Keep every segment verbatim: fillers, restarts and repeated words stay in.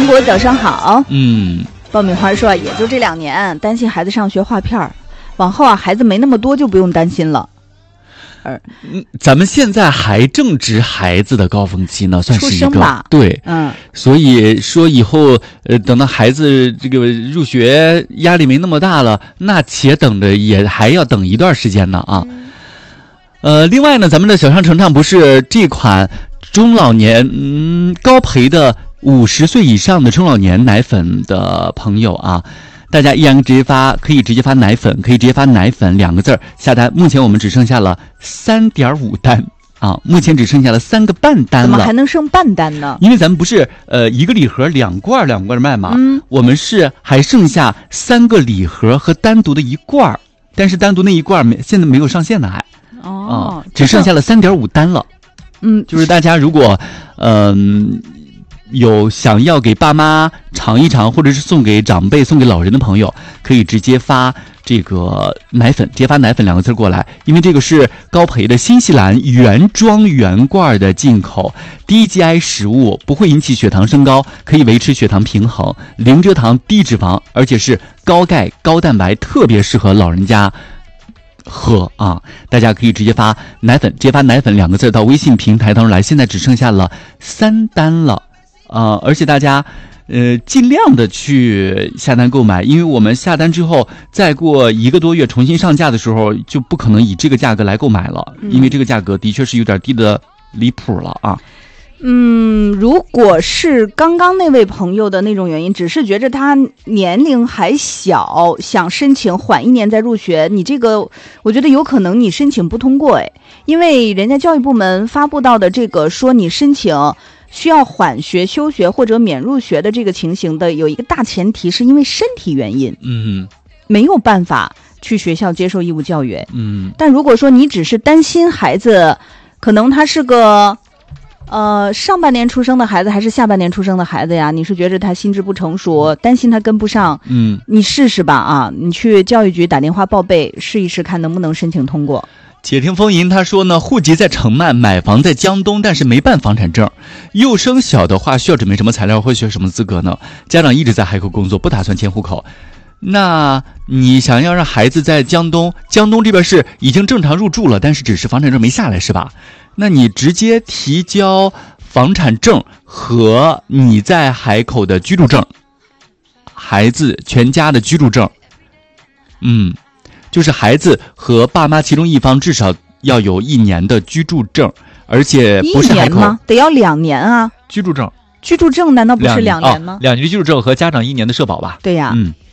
苹果早上好。 嗯， 爆米花说也就这两年，担心孩子上学划片儿，往后啊孩子没那么多就不用担心了。 嗯，咱们现在还正值孩子的高峰期呢，算是一个吧， 对， 嗯， 所以说以后呃，等到孩子这个入学压力没那么大了，那且等着也还要等一段时间呢啊。呃，另外呢，咱们的小商城上不是这款中老年嗯高培的五十岁以上的中老年奶粉的朋友啊。大家依然直接发，可以直接发奶粉，可以直接发奶粉两个字下单。目前我们只剩下了 三点五 单啊，目前只剩下了三个半单了。 怎么还能剩半单呢？ 因为咱们不是呃一个礼盒两罐两罐卖嘛， 嗯， 我们是还剩下三个礼盒和单独的一罐，但是单独那一罐没现在没有上线呢还。 哦、 啊，只剩下了 三点五 单了。 嗯， 就是大家如果嗯。呃有想要给爸妈尝一尝，或者是送给长辈、送给老人的朋友，可以直接发这个奶粉，直接发奶粉两个字过来，因为这个是高培的新西兰原装原罐的进口，低 G I 食物，不会引起血糖升高，可以维持血糖平衡，零蔗糖、低脂肪，而且是高钙、高蛋白，特别适合老人家喝啊！大家可以直接发奶粉，直接发奶粉两个字到微信平台当中来，现在只剩下了三单了。啊、呃，而且大家，呃，尽量的去下单购买，因为我们下单之后，再过一个多月重新上架的时候，就不可能以这个价格来购买了， 嗯、 因为这个价格的确是有点低的离谱了啊。 嗯，如果是刚刚那位朋友的那种原因，只是觉着他年龄还小，想申请缓一年再入学，你这个我觉得有可能你申请不通过，哎，因为人家教育部门发布到的这个说你申请需要缓学、休学或者免入学的这个情形的有一个大前提，是因为身体原因， 嗯， 没有办法去学校接受义务教育， 嗯， 但如果说你只是担心孩子，可能他是个呃上半年出生的孩子还是下半年出生的孩子呀？你是觉得他心智不成熟，担心他跟不上， 嗯， 你试试吧啊，你去教育局打电话报备，试一试看能不能申请通过。 且听风吟他说呢，户籍在城曼，买房在江东，但是没办房产证。幼升小的话需要准备什么材料或学什么资格呢？家长一直在海口工作，不打算迁户口。那你想要让孩子在江东，江东这边是已经正常入住了，但是只是房产证没下来是吧？那你直接提交房产证和你在海口的居住证，孩子全家的居住证，嗯。就是孩子和爸妈其中一方至少要有一年的居住证，而且不是海口， 一年吗？得要两年啊！ 居住证， 居住证难道不是两年吗？ 哦、两年的居住证和家长一年的社保吧？ 对呀， 嗯，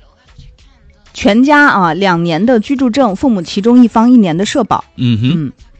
全家啊两年的居住证，父母其中一方一年的社保。 嗯哼。 嗯